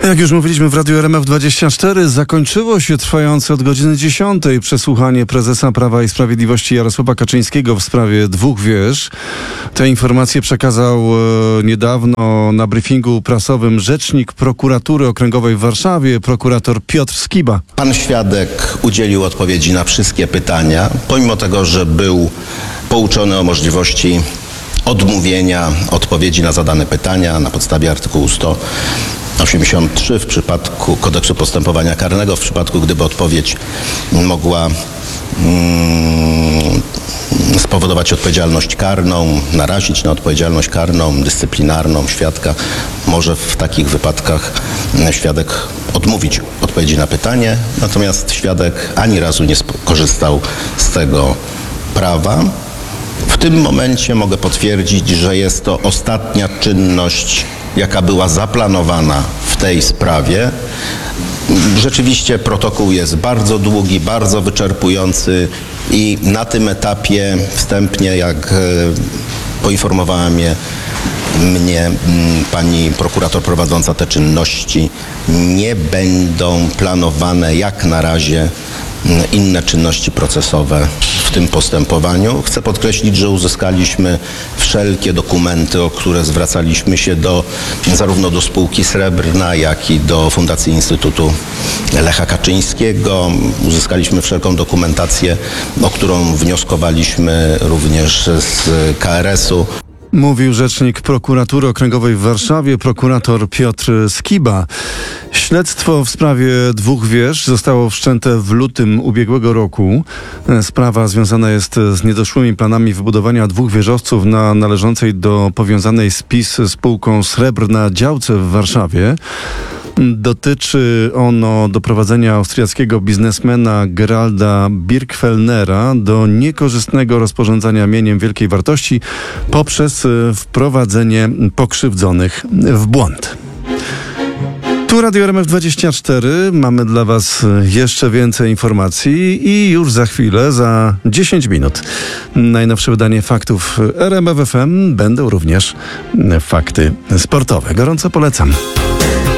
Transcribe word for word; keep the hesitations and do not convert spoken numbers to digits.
Jak już mówiliśmy w Radiu R M F dwadzieścia cztery, zakończyło się trwające od godziny dziesiątej przesłuchanie prezesa Prawa i Sprawiedliwości Jarosława Kaczyńskiego w sprawie dwóch wież. Te informacje przekazał e, niedawno na briefingu prasowym rzecznik prokuratury okręgowej w Warszawie, prokurator Piotr Skiba. Pan świadek udzielił odpowiedzi na wszystkie pytania, pomimo tego, że był pouczony o możliwości odmówienia odpowiedzi na zadane pytania na podstawie artykułu sto osiemdziesiąt trzy w przypadku Kodeksu Postępowania Karnego, w przypadku gdyby odpowiedź mogła mm, spowodować odpowiedzialność karną, narazić na odpowiedzialność karną, dyscyplinarną świadka. Może w takich wypadkach świadek odmówić odpowiedzi na pytanie, natomiast świadek ani razu nie korzystał z tego prawa. W tym momencie mogę potwierdzić, że jest to ostatnia czynność, jaka była zaplanowana w tej sprawie. Rzeczywiście protokół jest bardzo długi, bardzo wyczerpujący i na tym etapie wstępnie, jak poinformowała mnie, mnie pani prokurator prowadząca te czynności, nie będą planowane jak na razie inne czynności procesowe w tym postępowaniu. Chcę podkreślić, że uzyskaliśmy wszelkie dokumenty, o które zwracaliśmy się do, zarówno do spółki Srebrna, jak i do Fundacji Instytutu Lecha Kaczyńskiego. Uzyskaliśmy wszelką dokumentację, o którą wnioskowaliśmy również z K R S u. Mówił rzecznik prokuratury okręgowej w Warszawie, prokurator Piotr Skiba. Śledztwo w sprawie dwóch wież zostało wszczęte w lutym ubiegłego roku. Sprawa związana jest z niedoszłymi planami wybudowania dwóch wieżowców na należącej do powiązanej z P I S spółką Srebrna działce w Warszawie. Dotyczy ono doprowadzenia austriackiego biznesmena Geralda Birgfellnera do niekorzystnego rozporządzania mieniem wielkiej wartości poprzez wprowadzenie pokrzywdzonych w błąd. Tu Radio R M F dwadzieścia cztery. Mamy dla Was jeszcze więcej informacji i już za chwilę, za dziesięć minut, najnowsze wydanie faktów R M F F M. Będą również fakty sportowe. Gorąco polecam.